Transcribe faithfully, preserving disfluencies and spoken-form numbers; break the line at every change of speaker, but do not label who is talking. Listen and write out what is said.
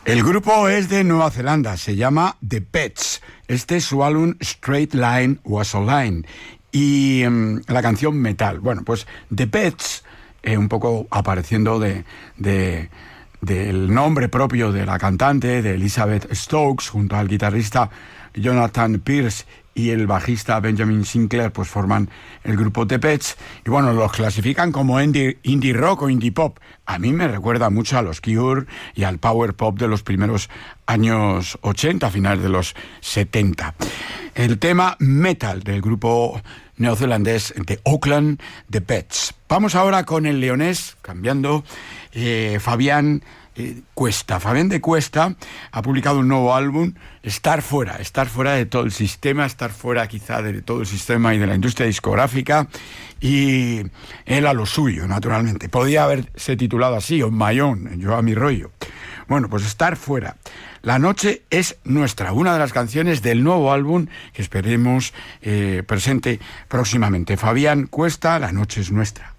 El grupo es de Nueva Zelanda, se llama The Pets. Este es su álbum Straight Line Was a Line. Y um, la canción Metal. Bueno, pues The Pets, eh, un poco apareciendo de, de, del nombre propio de la cantante, de Elizabeth Stokes, junto al guitarrista Jonathan Pierce y el bajista Benjamin Sinclair, pues forman el grupo The Pets. Y bueno, los clasifican como indie, indie rock o indie pop. A mí me recuerda mucho a los Cure y al power pop de los primeros años ochenta, finales de los setenta. El tema Metal del grupo neozelandés de Auckland, The Pets. Vamos ahora con el leonés, cambiando, eh, Fabián eh, Cuesta. Fabián de Cuesta ha publicado un nuevo álbum, Estar Fuera, estar fuera de todo el sistema, estar fuera quizá de todo el sistema y de la industria discográfica, y él a lo suyo, naturalmente. Podía haberse titulado así, On My Own, yo a mi rollo. Bueno, pues Estar Fuera. La noche es nuestra, una de las canciones del nuevo álbum que esperemos eh, presente próximamente. Fabián Cuesta, La noche es nuestra.